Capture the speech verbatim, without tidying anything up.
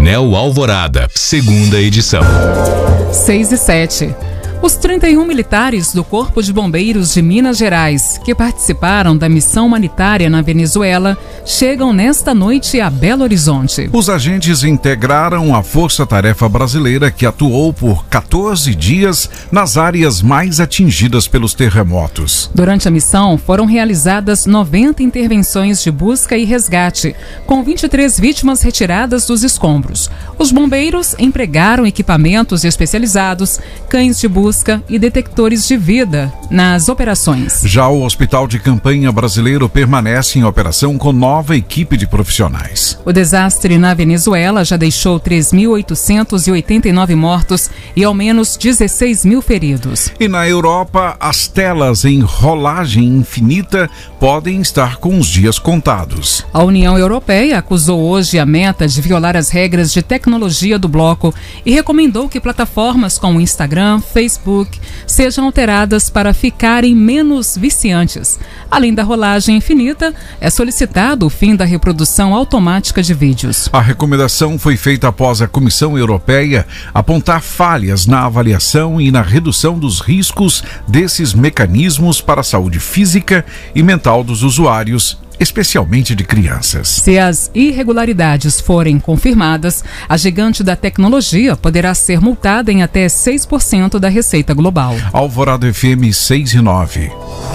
Painel Alvorada, segunda edição. seis e sete. Os trinta e um militares do Corpo de Bombeiros de Minas Gerais, que participaram da missão humanitária na Venezuela, chegam nesta noite a Belo Horizonte. Os agentes integraram a Força-Tarefa Brasileira, que atuou por quatorze dias nas áreas mais atingidas pelos terremotos. Durante a missão, foram realizadas noventa intervenções de busca e resgate, com vinte e três vítimas retiradas dos escombros. Os bombeiros empregaram equipamentos especializados, cães de busca e detectores de vida nas operações. Já o Hospital de Campanha Brasileiro permanece em operação com nova equipe de profissionais. O desastre na Venezuela já deixou três mil oitocentos e oitenta e nove mortos e ao menos dezesseis mil feridos. E na Europa, as telas em rolagem infinita podem estar com os dias contados. A União Europeia acusou hoje a Meta de violar as regras de tecnologia do bloco e recomendou que plataformas como Instagram, Facebook sejam alteradas para ficarem menos viciantes. Além da rolagem infinita, é solicitado o fim da reprodução automática de vídeos. A recomendação foi feita após a Comissão Europeia apontar falhas na avaliação e na redução dos riscos desses mecanismos para a saúde física e mental dos usuários, especialmente de crianças. Se as irregularidades forem confirmadas, a gigante da tecnologia poderá ser multada em até seis por cento da receita global. Alvorada F M seis e nove.